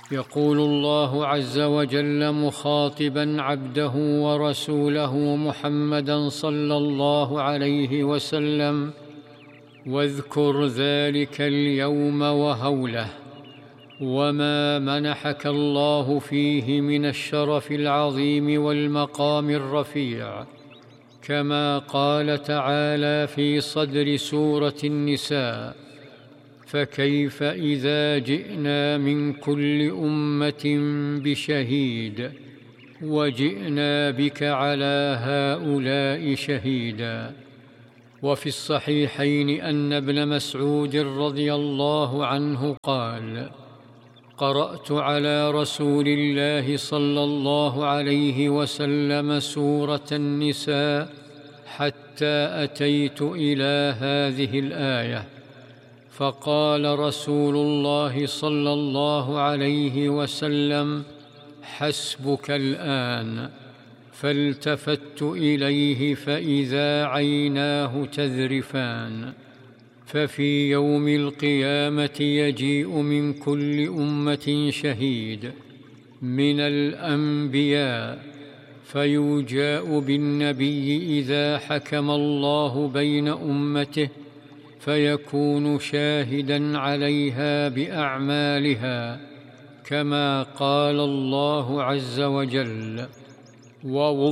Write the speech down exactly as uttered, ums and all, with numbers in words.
يقول الله عز وجل مخاطبا عبده ورسوله محمدا صلى الله عليه وسلم: واذكر ذلك اليوم وهوله وما منحك الله فيه من الشرف العظيم والمقام الرفيع، كما قال تعالى في صدر سورة النساء: فكيف إذا جئنا من كل أمة بشهيد وجئنا بك على هؤلاء شهيدا. وفي الصحيحين أن ابن مسعود رضي الله عنه قال: قرأت على رسول الله صلى الله عليه وسلم سورة النساء حتى أتيت إلى هذه الآية، فقال رسول الله صلى الله عليه وسلم: حسبك الآن. فالتفت إليه فإذا عيناه تذرفان. ففي يوم القيامة يجيء من كل أمة شهيد من الأنبياء، فيجاء بالنبي إذا حكم الله بين أمته، فيكون شاهدا عليها بأعمالها، كما قال الله عز وجل: ووضع